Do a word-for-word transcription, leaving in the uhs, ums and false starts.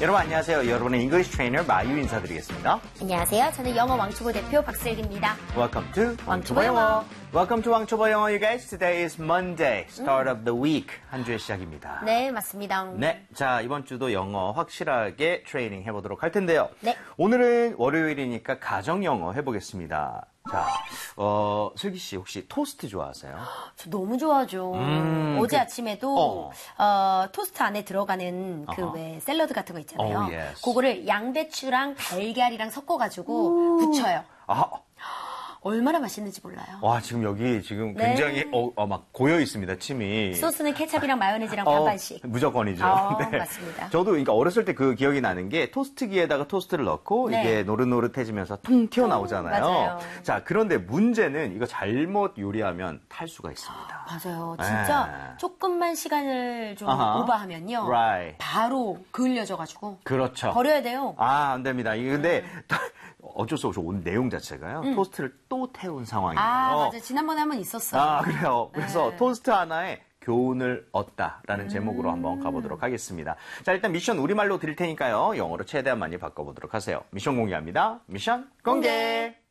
여러분 안녕하세요. 여러분의 English trainer 마유 인사드리겠습니다. 안녕하세요. 저는 영어 왕초보 대표 박슬기입니다. Welcome to 왕초보 영어. Welcome to 왕초보 영어, you guys. Today is Monday, start of the week. 한 주의 시작입니다. 네, 맞습니다. 네, 자 이번 주도 영어 확실하게 트레이닝 해보도록 할 텐데요. 네. 오늘은 월요일이니까 가정 영어 해보겠습니다. 자, 어, 슬기 씨 혹시 토스트 좋아하세요? 저 너무 좋아하죠. 음, 어제 그, 아침에도 어. 어, 토스트 안에 들어가는 그 어허. 왜 샐러드 같은 거 있잖아요. Oh, yes. 그거를 양배추랑 달걀이랑 섞어가지고 부쳐요. 아, 얼마나 맛있는지 몰라요. 와 지금 여기 지금 네. 굉장히 어, 어, 막 고여 있습니다 침이. 소스는 케찹이랑 마요네즈랑 어, 반반씩. 무조건이죠. 어, 맞습니다. 저도 그러니까 어렸을 때 그 기억이 나는 게 토스트기에다가 토스트를 넣고 네. 이게 노릇노릇해지면서 통 튀어나오잖아요. 음, 맞아요. 자, 그런데 문제는 이거 잘못 요리하면 탈 수가 있습니다. 맞아요. 진짜 에. 조금만 시간을 좀 아하. 오버하면요. Right. 바로 그을려져가지고 그렇죠. 버려야 돼요. 아, 안 됩니다. 이게 근데 음. 어쩔 수 없이 오늘 내용 자체가요. 토스트를 또 태운 상황이에요. 아, 맞아. 지난번에 한번 있었어요. 아, 그래요. 그래서 네. 토스트 하나에 교훈을 얻다라는 제목으로 한번 가보도록 하겠습니다. 자, 일단 미션 우리말로 드릴 테니까요. 영어로 최대한 많이 바꿔보도록 하세요. 미션 공개합니다. 미션 공개!